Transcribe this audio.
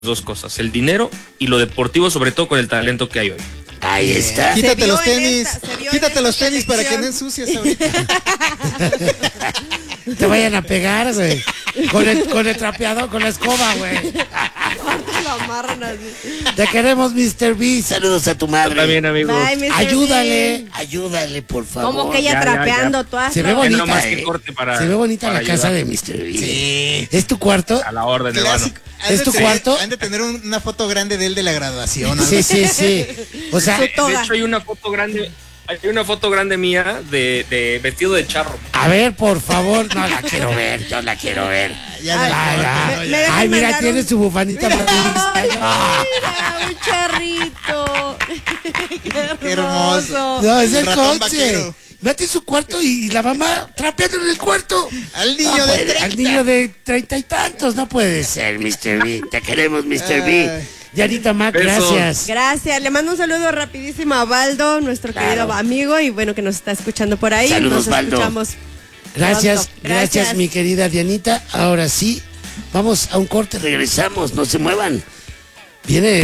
dos cosas, el dinero y lo deportivo, sobre todo con el talento que hay hoy. Ahí está. Quítate los tenis. Quítate los tenis para que no ensucies ahorita. Te vayan a pegar, güey. Con el trapeador, con la escoba, güey. Lo amarran así. Te queremos, Mr. B. Saludos a tu madre. También, amigo. Bye, Mr. Ayúdale, B. ayúdale, por favor. Como que ella Ya. trapeando, tú hazlo. Se ve bonita, nomás que corte Se ve bonita para la casa ayudar. de Mr. B. Sí. ¿Es tu cuarto? A la orden, hermano. Clásico. ¿Es tu cuarto? Han de tener una foto grande de él de la graduación. ¿No? Sí, sí, sí. O sea, Su De toga. hecho, hay una foto grande mía de vestido de charro. a ver, por favor. No la quiero ver, yo la quiero ver. Ya Ay, no importa, Ay, ¿no? me Ya. dejan Ay, mira, mandar tiene un- su bufanita. Ay, Ah. mira, un charrito. Qué hermoso. No, es el Ratón coche. vaquero. Mete su cuarto y la mamá trapeando en el cuarto. Al niño No de puede, 30. al niño de 30 y tantos. No puede ser, Mr. B. Te queremos, Mr. B. Ay. Yanita Mac, Besos. gracias. Gracias, le mando un saludo rapidísimo a Baldo, nuestro Claro. querido amigo, y bueno, que nos está escuchando por ahí. Saludos, Nos Baldo. escuchamos. Gracias, Pronto. gracias, Gracias. mi querida Dianita. Ahora sí, vamos a un corte, regresamos, no se muevan. Viene